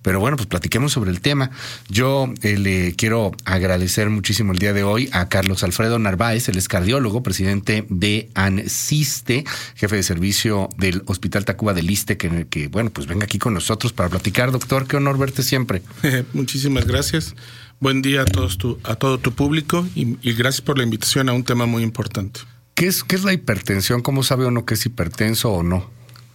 Pero bueno, pues platiquemos sobre el tema. Yo le quiero agradecer muchísimo el día de hoy a Carlos Alfredo Narváez, él es cardiólogo, presidente de ANSISTE, jefe de servicio del Hospital Tacuba del Iste, que bueno, pues venga aquí con nosotros para platicar. Doctor, qué honor verte siempre. Muchísimas gracias. Buen día a todo tu público y gracias por la invitación a un tema muy importante. ¿Qué es la hipertensión? ¿Cómo sabe uno que es hipertenso o no?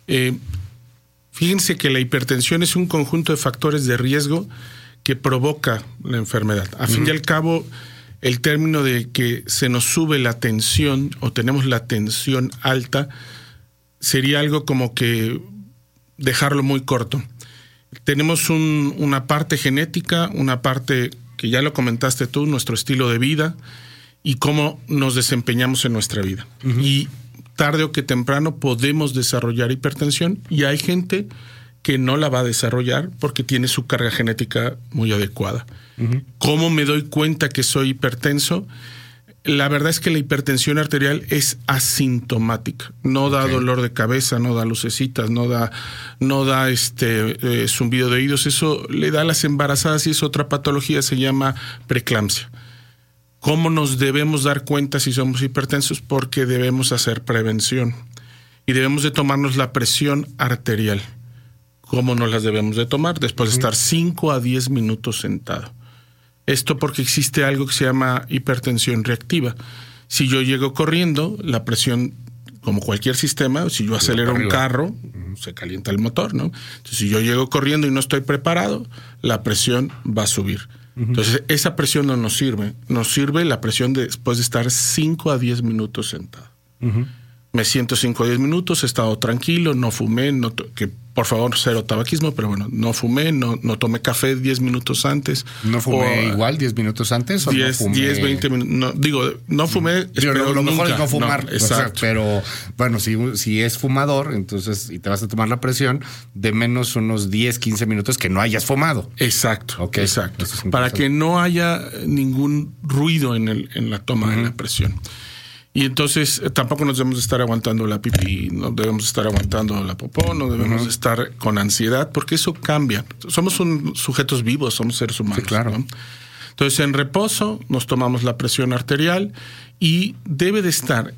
Fíjense que la hipertensión es un conjunto de factores de riesgo que provoca la enfermedad. A fin y al cabo, el término de que se nos sube la tensión o tenemos la tensión alta sería algo como que dejarlo muy corto. Tenemos una parte genética, una parte que ya lo comentaste tú, nuestro estilo de vida y cómo nos desempeñamos en nuestra vida. Y tarde o que temprano podemos desarrollar hipertensión y hay gente que no la va a desarrollar porque tiene su carga genética muy adecuada. ¿Cómo me doy cuenta que soy hipertenso? La verdad es que la hipertensión arterial es asintomática. No da dolor de cabeza, no da lucecitas, no da zumbido de oídos. Eso le da a las embarazadas y es otra patología, se llama preeclampsia. ¿Cómo nos debemos dar cuenta si somos hipertensos? Porque debemos hacer prevención y debemos de tomarnos la presión arterial. ¿Cómo nos las debemos de tomar? Después de estar 5 a 10 minutos sentado. Esto porque existe algo que se llama hipertensión reactiva. Si yo llego corriendo, la presión, como cualquier sistema, si yo acelero un carro, se calienta el motor, ¿no? Entonces, si yo llego corriendo y no estoy preparado, la presión va a subir. Entonces, esa presión no nos sirve. Nos sirve la presión después de estar 5 a 10 minutos sentado. Me siento 5 a 10 minutos, he estado tranquilo, no fumé, que por favor, cero tabaquismo, pero bueno, no fumé, no tomé café 10 minutos antes. ¿No fumé igual 10 minutos antes? ¿O 10, no fumé? 10, 20 minutos. No fumé. Lo mejor es no fumar. No, exacto. Pero bueno, si es fumador, entonces, y te vas a tomar la presión, de menos unos 10, 15 minutos que no hayas fumado. Exacto. Okay. Exacto. Para que no haya ningún ruido en la toma de la presión. Y entonces tampoco nos debemos estar aguantando la pipí, no debemos estar aguantando la popó, no debemos estar con ansiedad, porque eso cambia. Somos sujetos vivos, somos seres humanos. Sí, claro. ¿No? Entonces, en reposo nos tomamos la presión arterial y debe de estar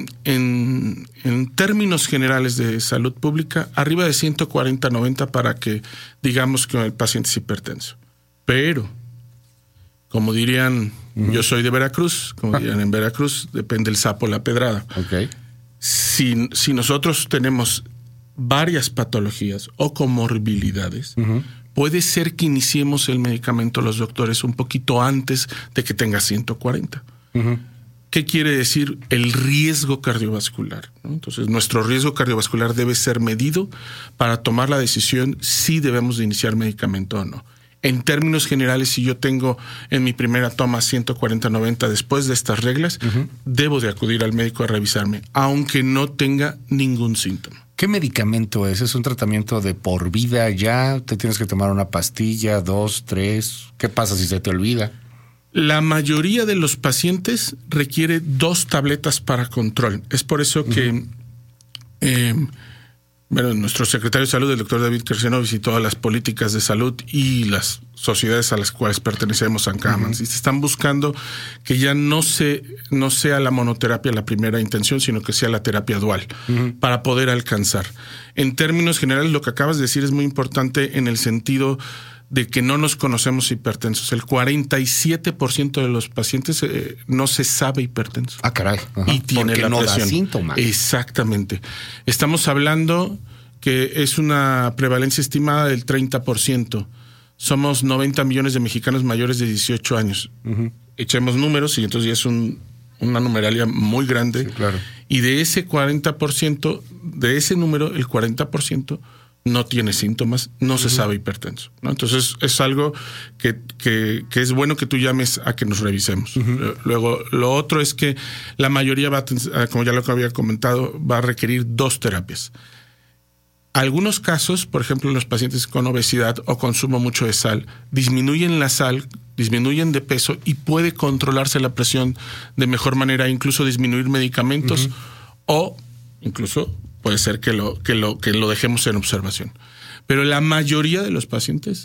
en términos generales de salud pública arriba de 140/90 para que digamos que el paciente es hipertenso. Pero, como dirían, yo soy de Veracruz, como dirían en Veracruz, depende el sapo la pedrada. Okay. Si nosotros tenemos varias patologías o comorbilidades, puede ser que iniciemos el medicamento los doctores un poquito antes de que tenga 140. ¿Qué quiere decir el riesgo cardiovascular? ¿No? Entonces, nuestro riesgo cardiovascular debe ser medido para tomar la decisión si debemos de iniciar medicamento o no. En términos generales, si yo tengo en mi primera toma 140/90 después de estas reglas, debo de acudir al médico a revisarme, aunque no tenga ningún síntoma. ¿Qué medicamento es? ¿Es un tratamiento de por vida ya? ¿Te tienes que tomar una pastilla, 2, 3? ¿Qué pasa si se te olvida? La mayoría de los pacientes requiere 2 tabletas para control. Es por eso que nuestro secretario de Salud, el doctor David Kersenov, visitó las políticas de salud y las sociedades a las cuales pertenecemos, ANCAMANS, y están buscando que ya no sea la monoterapia la primera intención, sino que sea la terapia dual, para poder alcanzar. En términos generales, lo que acabas de decir es muy importante en el sentido de que no nos conocemos hipertensos. El 47% de los pacientes no se sabe hipertenso. Ah, caray. Y tiene porque la no presión. Da síntomas. Exactamente. Estamos hablando que es una prevalencia estimada del 30%. Somos 90 millones de mexicanos mayores de 18 años. Echemos números y entonces ya es una numeralia muy grande. Sí, claro. Y de ese 40%, de ese número, el 40% no tiene síntomas, no se sabe hipertenso, ¿no? Entonces es algo que es bueno que tú llames a que nos revisemos. Luego, lo otro es que la mayoría como ya lo que había comentado, va a requerir 2 terapias. Algunos casos, por ejemplo, los pacientes con obesidad o consumo mucho de sal, disminuyen la sal, disminuyen de peso y puede controlarse la presión de mejor manera, incluso disminuir medicamentos o incluso puede ser que lo dejemos en observación. Pero la mayoría de los pacientes